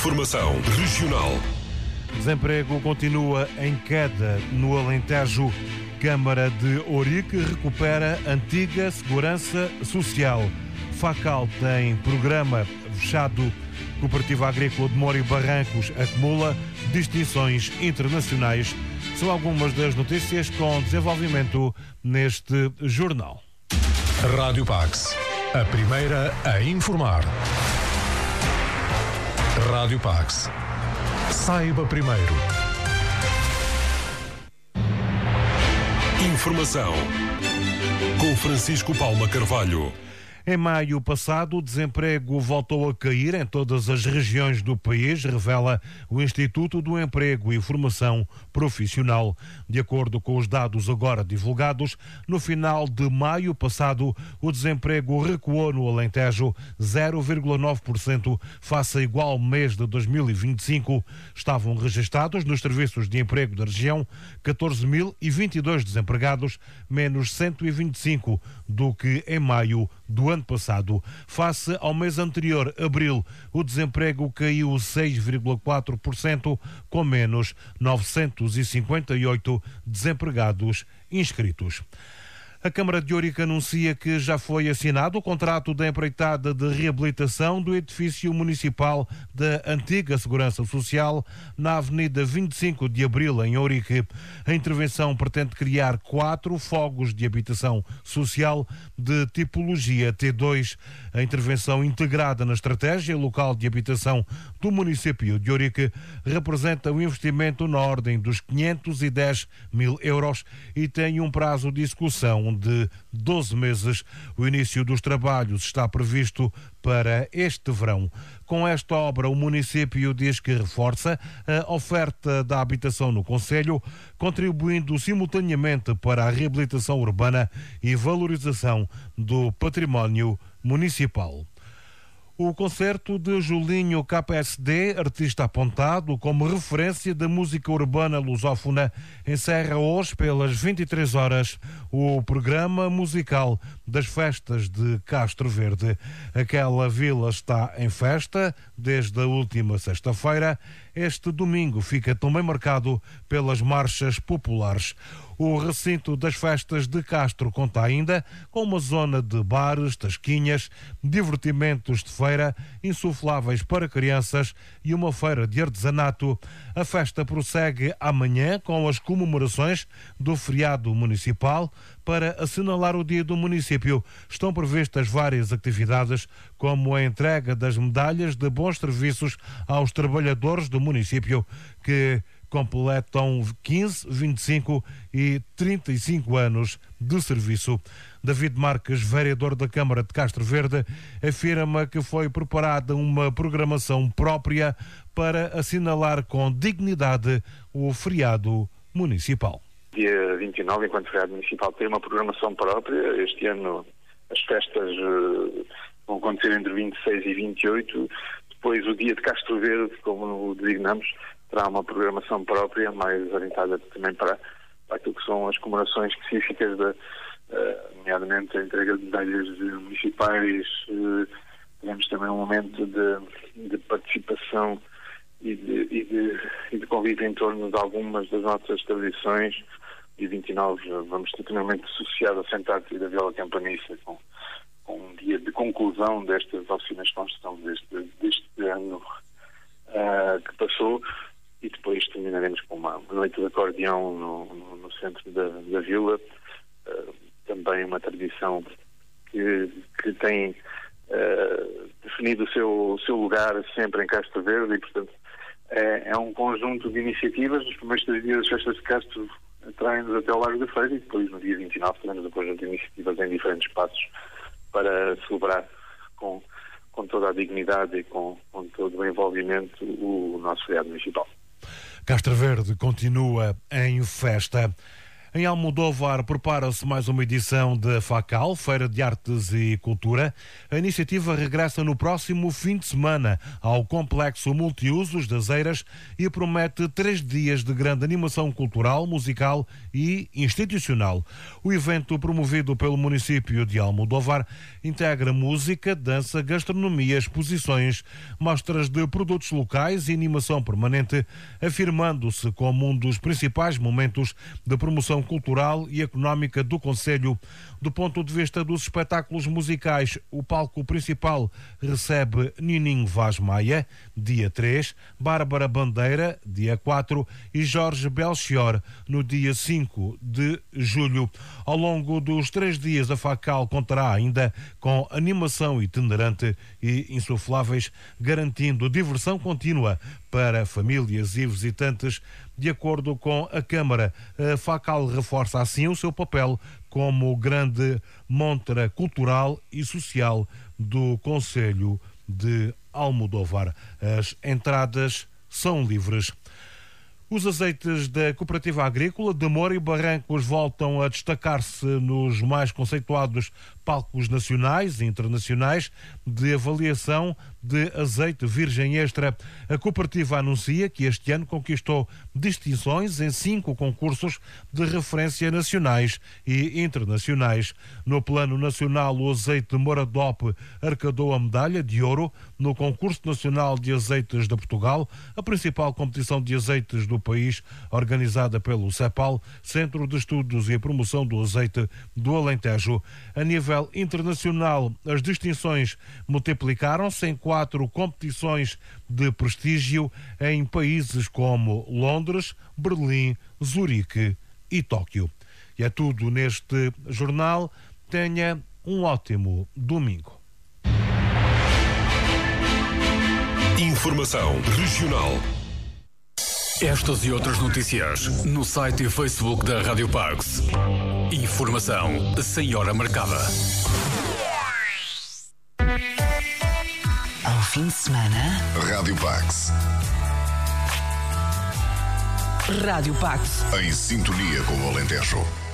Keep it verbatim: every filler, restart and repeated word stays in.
Informação regional. Desemprego continua em queda no Alentejo. Câmara de Ourique recupera antiga segurança social. Facal tem programa fechado. Cooperativa Agrícola de Moura e Barrancos acumula distinções internacionais. São algumas das notícias com desenvolvimento neste jornal. Rádio Pax, a primeira a informar. Rádio Pax. Saiba primeiro. Informação com Francisco Palma Carvalho. Em maio passado, o desemprego voltou a cair em todas as regiões do país, revela o Instituto do Emprego e Formação Profissional. De acordo com os dados agora divulgados, no final de maio passado, o desemprego recuou no Alentejo zero vírgula nove por cento face a igual mês de dois mil e vinte e cinco. Estavam registados nos serviços de emprego da região catorze mil e vinte e dois desempregados, menos cento e vinte e cinco do que em maio do ano passado. Face ao mês anterior, abril, o desemprego caiu seis vírgula quatro por cento, com menos novecentos e cinquenta e oito desempregados inscritos. A Câmara de Ourique anuncia que já foi assinado o contrato da empreitada de reabilitação do edifício municipal da antiga Segurança Social na Avenida vinte e cinco de Abril, em Ourique. A intervenção pretende criar quatro fogos de habitação social de tipologia T dois. A intervenção integrada na estratégia local de habitação do município de Ourique representa um investimento na ordem dos quinhentos e dez mil euros e tem um prazo de execução de doze meses. O início dos trabalhos está previsto para este verão. Com esta obra, o município diz que reforça a oferta da habitação no concelho, contribuindo simultaneamente para a reabilitação urbana e valorização do património municipal. O concerto de Julinho K S D, artista apontado como referência da música urbana lusófona, encerra hoje pelas vinte e três horas o programa musical das festas de Castro Verde. Aquela vila está em festa desde a última sexta-feira. Este domingo fica também marcado pelas marchas populares. O recinto das festas de Castro conta ainda com uma zona de bares, tasquinhas, divertimentos de feira, insufláveis para crianças e uma feira de artesanato. A festa prossegue amanhã com as comemorações do feriado municipal. Para assinalar o dia do município, estão previstas várias atividades, como a entrega das medalhas de bons serviços aos trabalhadores do município, que completam quinze, vinte e cinco e trinta e cinco anos de serviço. David Marques, vereador da Câmara de Castro Verde, afirma que foi preparada uma programação própria para assinalar com dignidade o feriado municipal. Dia vinte e nove, enquanto feriado municipal, tem uma programação própria. Este ano as festas uh, vão acontecer entre vinte e seis e vinte e oito. Depois o dia de Castro Verde, como o designamos, terá uma programação própria, mais orientada também para, para aquilo que são as comemorações específicas, de, uh, nomeadamente a entrega de medalhas municipais. Uh, teremos também um momento de, de participação e de, e, de, e de convívio em torno de algumas das nossas tradições. Dia vinte e nove vamos ter finalmente associado a Santa Arte da Viola Campaniça com, com um dia de conclusão destas oficinas de construção deste, deste ano uh, que passou, e depois terminaremos com uma noite de acordeão no, no, no centro da, da vila, uh, também uma tradição que, que tem uh, definido o seu, o seu lugar sempre em Castro Verde, e portanto é, é um conjunto de iniciativas. Nos primeiros três dias das festas de Castro atraem-nos até ao Largo da Feira, e depois no dia vinte e nove teremos um conjunto de iniciativas em diferentes espaços para celebrar com, com toda a dignidade e com, com todo o envolvimento o nosso feriado municipal. Castro Verde continua em festa. Em Almodóvar prepara-se mais uma edição da FACAL, Feira de Artes e Cultura. A iniciativa regressa no próximo fim de semana ao Complexo Multiusos das Eiras e promete três dias de grande animação cultural, musical e institucional. O evento, promovido pelo município de Almodóvar, integra música, dança, gastronomia, exposições, mostras de produtos locais e animação permanente, afirmando-se como um dos principais momentos de promoção cultural e económica do concelho. Do ponto de vista dos espetáculos musicais, o palco principal recebe Nininho Vaz Maia, dia três, Bárbara Bandeira, dia quatro e Jorge Belchior, no dia cinco de julho. Ao longo dos três dias, a FACAL contará ainda com animação itinerante e insufláveis, garantindo diversão contínua para famílias e visitantes. De acordo com a Câmara, a FACAL reforça assim o seu papel como grande montra cultural e social do concelho de Almodóvar. As entradas são livres. Os azeites da Cooperativa Agrícola de Moura e Barrancos voltam a destacar-se nos mais conceituados palcos nacionais e internacionais de avaliação de azeite virgem extra. A cooperativa anuncia que este ano conquistou distinções em cinco concursos de referência nacionais e internacionais. No plano nacional, o azeite Moradop arrecadou a medalha de ouro no Concurso Nacional de Azeites de Portugal, a principal competição de azeites do país, organizada pelo CEPAL, Centro de Estudos e Promoção do Azeite do Alentejo. A nível internacional, as distinções multiplicaram-se em quatro competições de prestígio em países como Londres, Berlim, Zurique e Tóquio. E é tudo neste jornal. Tenha um ótimo domingo. Informação regional. Estas e outras notícias no site e Facebook da Rádio Pax. Informação sem hora marcada. Ao fim de semana, Rádio Pax. Rádio Pax. Em sintonia com o Alentejo.